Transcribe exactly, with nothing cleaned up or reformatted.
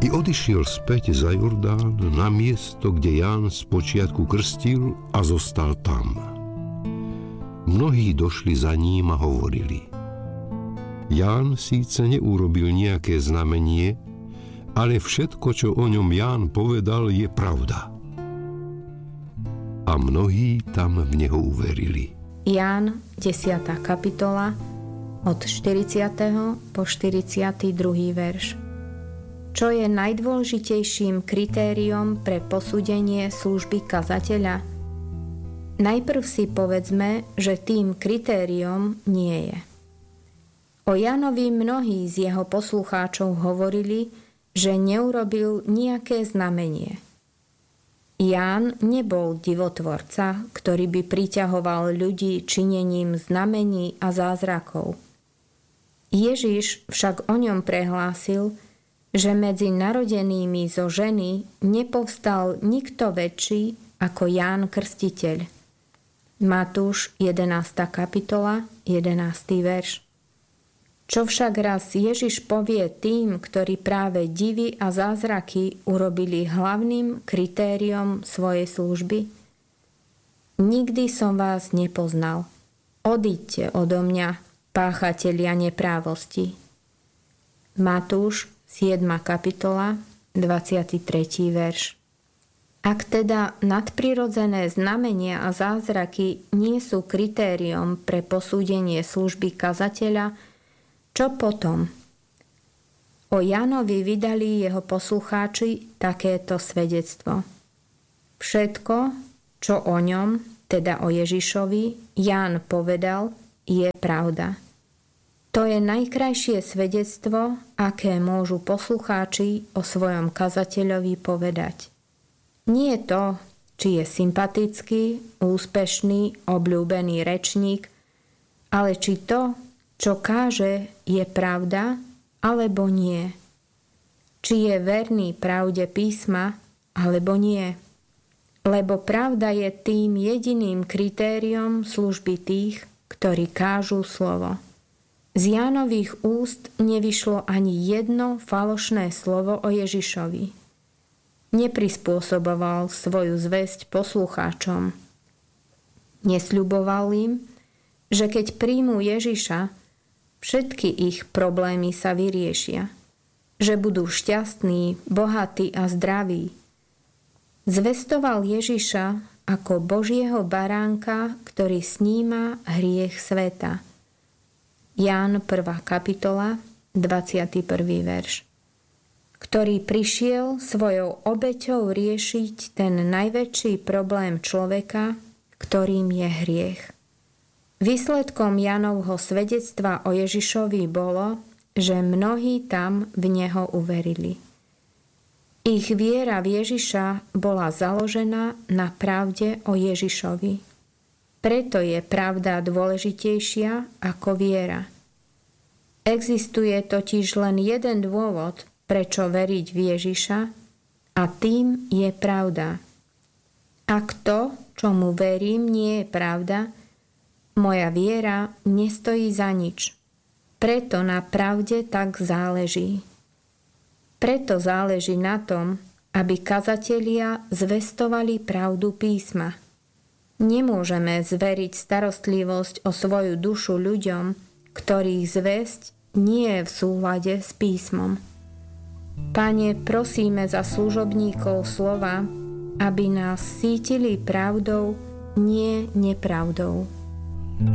I odišiel späť za Jordán na miesto, kde Ján spočiatku krstil a zostal tam. Mnohí došli za ním a hovorili: Ján síce neurobil nejaké znamenie, ale všetko, čo o ňom Ján povedal, je pravda. A mnohí tam v neho uverili. Ján, desiata kapitola, od štyridsiateho po štyridsiaty druhý verš. Čo je najdôležitejším kritériom pre posúdenie služby kazateľa? Najprv si povedzme, že tým kritériom nie je. O Jánovi mnohí z jeho poslucháčov hovorili, že neurobil nejaké znamenie. Ján nebol divotvorca, ktorý by priťahoval ľudí činením znamení a zázrakov. Ježiš však o ňom prehlásil, že medzi narodenými zo ženy nepovstal nikto väčší ako Ján Krstiteľ. Matúš jedenásta kapitola, jedenásty verš. Čo však raz Ježiš povie tým, ktorí práve divy a zázraky urobili hlavným kritériom svojej služby? Nikdy som vás nepoznal. Odíďte odo mňa, páchatelia neprávosti. Matúš siedma kapitola, dvadsiaty tretí verš. Ak teda nadprirodzené znamenia a zázraky nie sú kritériom pre posúdenie služby kazateľa, čo potom? O Jánovi vydali jeho poslucháči takéto svedectvo. Všetko, čo o ňom, teda o Ježišovi, Ján povedal, je pravda. To je najkrajšie svedectvo, aké môžu poslucháči o svojom kazateľovi povedať. Nie to, či je sympatický, úspešný, obľúbený rečník, ale či to, čo káže, je pravda, alebo nie. Či je verný pravde písma, alebo nie. Lebo pravda je tým jediným kritériom služby tých, ktorí kážu slovo. Z Jánových úst nevyšlo ani jedno falošné slovo o Ježišovi. Neprispôsoboval svoju zvesť poslucháčom. Nesľuboval im, že keď príjmu Ježiša, všetky ich problémy sa vyriešia, že budú šťastní, bohatí a zdraví. Zvestoval Ježiša ako Božieho baránka, ktorý sníma hriech sveta. Ján prvá kapitola, dvadsiaty prvý verš. Ktorý prišiel svojou obeťou riešiť ten najväčší problém človeka, ktorým je hriech. Výsledkom Jánovho svedectva o Ježišovi bolo, že mnohí tam v neho uverili. Ich viera v Ježiša bola založená na pravde o Ježišovi. Preto je pravda dôležitejšia ako viera. Existuje totiž len jeden dôvod, prečo veriť v Ježiša, a tým je pravda. Ak to, čomu verím, nie je pravda, moja viera nestojí za nič. Preto na pravde tak záleží. Preto záleží na tom, aby kazatelia zvestovali pravdu písma. Nemôžeme zveriť starostlivosť o svoju dušu ľuďom, ktorých zvesť nie je v súlade s písmom. Pane, prosíme za služobníkov slova, aby nás sítili pravdou, nie nepravdou.